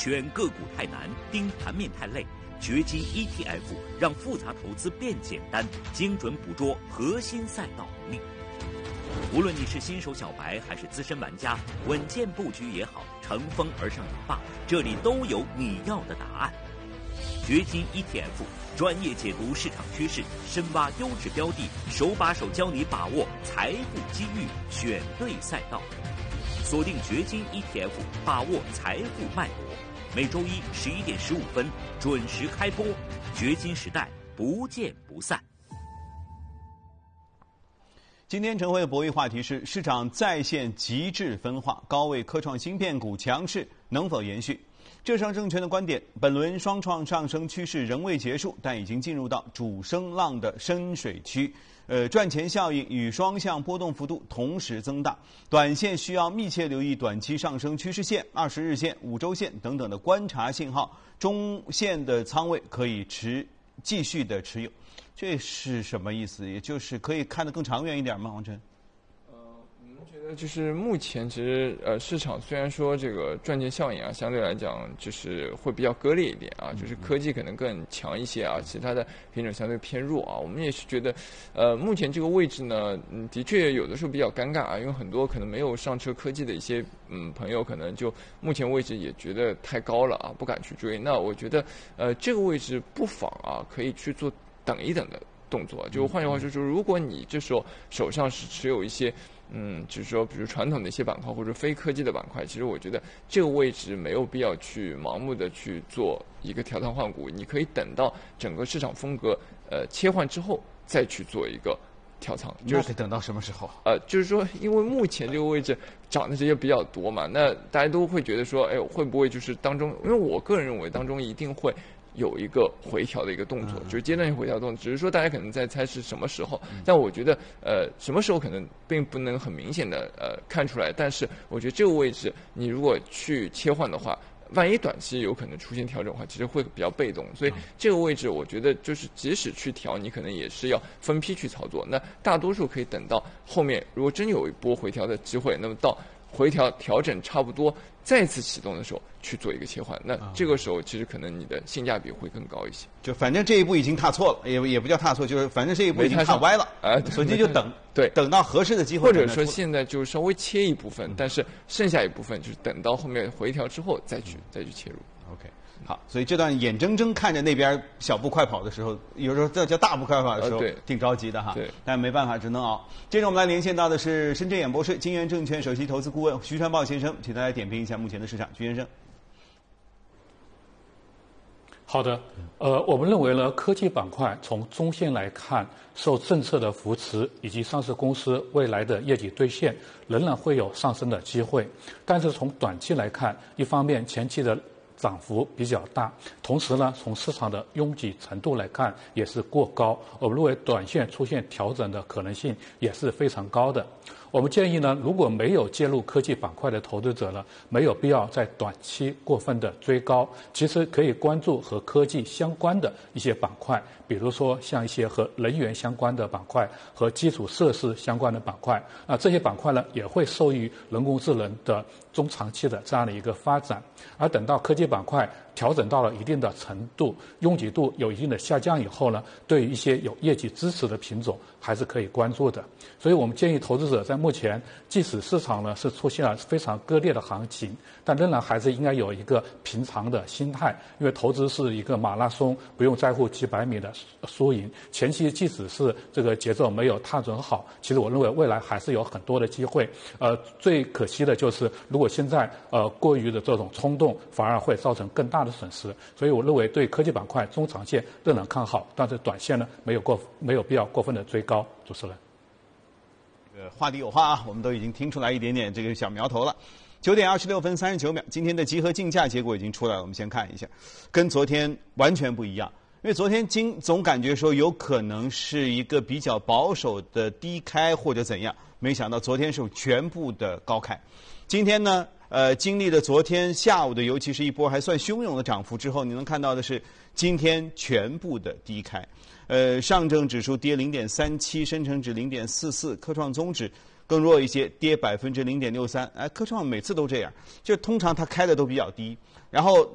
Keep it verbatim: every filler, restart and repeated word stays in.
选个股太难，盯盘面太累。掘金 E T F 让复杂投资变简单，精准捕捉核心赛道能力。无论你是新手小白还是资深玩家，稳健布局也好，乘风而上也罢，这里都有你要的答案。掘金 E T F 专业解读市场趋势，深挖优质标的，手把手教你把握财富机遇，选对赛道。锁定掘金 E T F， 把握财富脉搏。每周一十一点十五分准时开播，掘金时代不见不散。 今天晨会的博弈话题是：市场再现极致分化，高位科创芯片股强势能否延续？浙商证券的观点，本轮双创上升趋势仍未结束，但已经进入到主升浪的深水区。呃，赚钱效应与双向波动幅度同时增大，短线需要密切留意短期上升趋势线、二十日线、五周线等等的观察信号，中线的仓位可以持继续的持有。这是什么意思？也就是可以看得更长远一点吗？王晨？ 就是目前其实呃市场虽然说这个赚钱效应啊相对来讲就是会比较割裂一点啊，就是科技可能更强一些啊，其他的品种相对偏弱啊。我们也是觉得呃目前这个位置呢，嗯的确有的时候比较尴尬啊，因为很多可能没有上车科技的一些嗯朋友可能就目前位置也觉得太高了啊，不敢去追。那我觉得呃这个位置不妨啊可以去做等一等的动作，就换句话说，就是如果你这时候手上是持有一些嗯，就是说，比如传统的一些板块或者非科技的板块，其实我觉得这个位置没有必要去盲目的去做一个调仓换股，你可以等到整个市场风格呃切换之后再去做一个调仓。 那得等到什么时候？ 呃，就是说，因为目前这个位置涨的这些比较多嘛，那大家都会觉得说，哎，会不会就是当中？因为我个人认为当中一定会有一个回调的一个动作，就是阶段性回调动作，只是说大家可能在猜是什么时候。但我觉得，呃，什么时候可能并不能很明显的呃看出来。但是我觉得这个位置，你如果去切换的话，万一短期有可能出现调整的话，其实会比较被动。所以这个位置，我觉得就是即使去调，你可能也是要分批去操作。那大多数可以等到后面，如果真有一波回调的机会，那么到回调调整差不多再次启动的时候去做一个切换，那这个时候其实可能你的性价比会更高一些。 就反正这一步已经踏错了，也也不叫踏错，就是反正这一步已经踏歪了， 啊， 所以就等， 对， 等到合适的机会。 或者说现在就稍微切一部分，但是剩下一部分就是等到后面回调之后再去再去切入。 OK。好，所以这段眼睁睁看着那边小步快跑的时候，有时候这叫大步快跑的时候， 呃、 挺着急的哈。 对， 但没办法，只能熬。接着我们来连线到的是深圳演播室金源证券首席投资顾问徐传豹先生，请大家点评一下目前的市场。徐先生。 好的，呃，我们认为呢，科技板块从中线来看，受政策的扶持以及上市公司未来的业绩兑现，仍然会有上升的机会。但是从短期来看，一方面前期的涨幅比较大，同时呢，从市场的拥挤程度来看也是过高，我们认为短线出现调整的可能性也是非常高的。我们建议呢，如果没有介入科技板块的投资者呢，没有必要在短期过分的追高，其实可以关注和科技相关的一些板块，比如说像一些和能源相关的板块和基础设施相关的板块啊，这些板块呢也会受益于人工智能的中长期的这样的一个发展。而等到科技板块调整到了一定的程度，拥挤度有一定的下降以后呢，对于一些有业绩支持的品种还是可以关注的。所以我们建议投资者在目前，即使市场呢是出现了非常割裂的行情，但仍然还是应该有一个平常的心态，因为投资是一个马拉松，不用在乎几百米的输赢。前期即使是这个节奏没有踏准好，其实我认为未来还是有很多的机会。呃，最可惜的就是如果现在呃过于的这种冲动，反而会造成更大的损失。所以我认为对科技板块中长线仍然看好，但是短线呢没有过没有必要过分的追高。主持人。 呃，话里有话啊，我们都已经听出来一点点这个小苗头了。九点二十六分三十九秒，今天的集合竞价结果已经出来了，我们先看一下，跟昨天完全不一样。因为昨天金总感觉说有可能是一个比较保守的低开或者怎样，没想到昨天是全部的高开。今天呢，呃，经历了昨天下午的，尤其是一波还算汹涌的涨幅之后，你能看到的是今天全部的低开。呃，上证指数跌零点三七，深成指零点四四，科创综指更弱一些，跌百分之零点六三。哎，科创每次都这样，就通常它开的都比较低，然后。